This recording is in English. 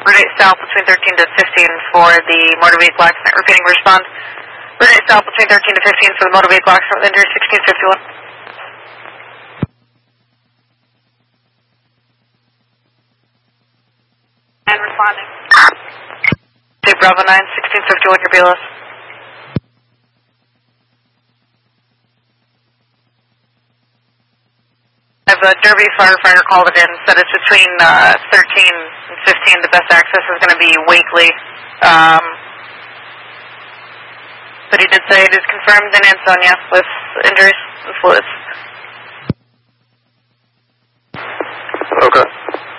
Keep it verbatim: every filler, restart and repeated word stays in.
Route eight south between thirteen to fifteen for the motor vehicle accident. Repeating respond. Route eight south between thirteen to fifteen for the motor vehicle accident with injury sixteen fifty-one. And responding. State Bravo nine, sixteen fifty-one, your B L S. I have a Derby firefighter called it in, said it's between uh, thirteen and fifteen. The best access is going to be Wakely. Um, but he did say it is confirmed in Ansonia with injuries and fluids. Okay.